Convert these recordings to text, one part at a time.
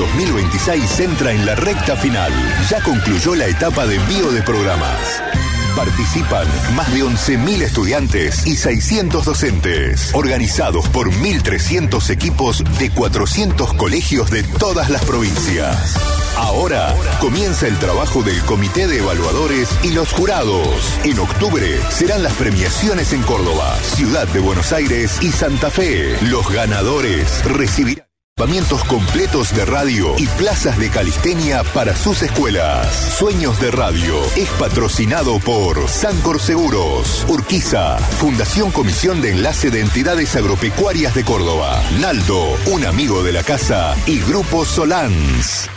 2026 entra en la recta final. Ya concluyó la etapa de envío de programas. Participan más de 11.000 estudiantes y 600 docentes, organizados por 1.300 equipos de 400 colegios de todas las provincias. Ahora comienza el trabajo del Comité de Evaluadores y los jurados. En octubre serán las premiaciones en Córdoba, Ciudad de Buenos Aires y Santa Fe. Los ganadores recibirán equipamientos completos de radio y plazas de calistenia para sus escuelas. Sueños de Radio es patrocinado por Sancor Seguros, Urquiza, Fundación Comisión de Enlace de Entidades Agropecuarias de Córdoba, Naldo, un amigo de la casa y Grupo Solans.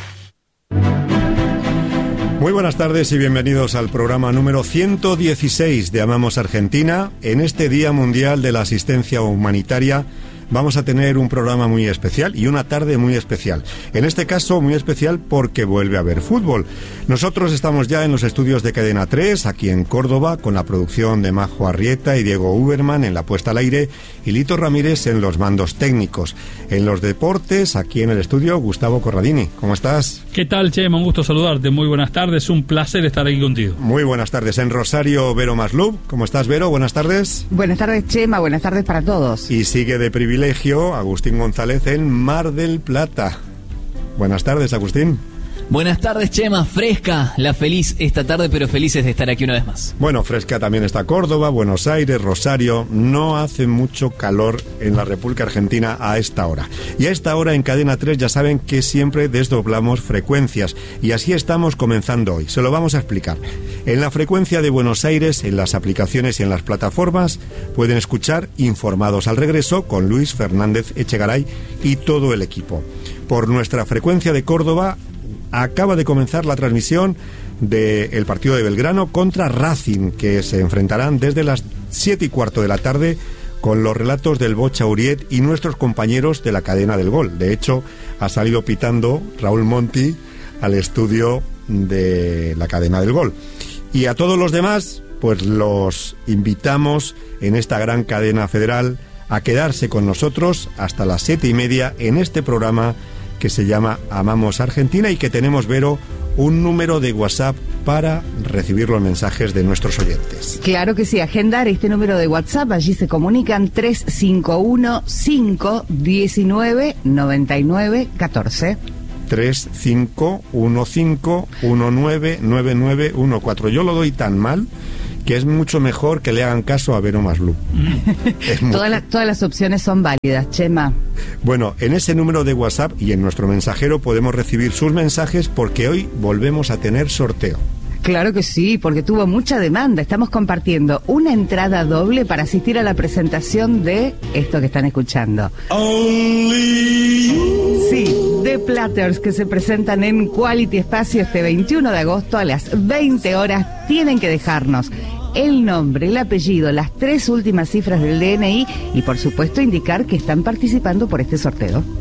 Muy buenas tardes y bienvenidos al programa número 116 de Amamos Argentina. En este Día Mundial de la Asistencia Humanitaria vamos a tener un programa muy especial y una tarde muy especial. En este caso muy especial porque vuelve a haber fútbol. Nosotros estamos ya en los estudios de Cadena 3, aquí en Córdoba, con la producción de Majo Arrieta y Diego Uberman en la puesta al aire y Lito Ramírez en los mandos técnicos. En los deportes, aquí en el estudio, Gustavo Corradini. ¿Cómo estás? ¿Qué tal, Chema? Un gusto saludarte. Muy buenas tardes. Un placer estar aquí contigo. Muy buenas tardes. En Rosario, Vero Maslub. ¿Cómo estás, Vero? Buenas tardes. Buenas tardes, Chema. Buenas tardes para todos. Y sigue de privilegio Agustín González en Mar del Plata. Buenas tardes, Agustín. Buenas tardes, Chema. Fresca, la feliz esta tarde, pero felices de estar aquí una vez más. Bueno, fresca también está Córdoba, Buenos Aires, Rosario. No hace mucho calor en la República Argentina a esta hora. Y a esta hora en Cadena 3 ya saben que siempre desdoblamos frecuencias. Y así estamos comenzando hoy. Se lo vamos a explicar. En la frecuencia de Buenos Aires, en las aplicaciones y en las plataformas, pueden escuchar Informados al Regreso con Luis Fernández Echegaray y todo el equipo. Por nuestra frecuencia de Córdoba, acaba de comenzar la transmisión del partido de Belgrano contra Racing, que se enfrentarán desde las 7:15 de la tarde con los relatos del Bocha Uriet y nuestros compañeros de la cadena del gol. De hecho, ha salido pitando Raúl Monti al estudio de la cadena del gol. Y a todos los demás, pues los invitamos en esta gran cadena federal a quedarse con nosotros hasta las 7:30 en este programa que se llama Amamos Argentina y que tenemos, Vero, un número de WhatsApp para recibir los mensajes de nuestros oyentes. Claro que sí, agendar este número de WhatsApp, allí se comunican 351-519-9914. 3515199914. Yo lo doy tan mal que es mucho mejor que le hagan caso a Vero Maslub. Todas las opciones son válidas, Chema. Bueno, en ese número de WhatsApp y en nuestro mensajero podemos recibir sus mensajes porque hoy volvemos a tener sorteo. Claro que sí, porque tuvo mucha demanda. Estamos compartiendo una entrada doble para asistir a la presentación de esto que están escuchando. Sí, The Platters, que se presentan en Quality Espacio este 21 de agosto a las 20 horas. Tienen que dejarnos el nombre, el apellido, las 3 últimas cifras del DNI y por supuesto indicar que están participando por este sorteo.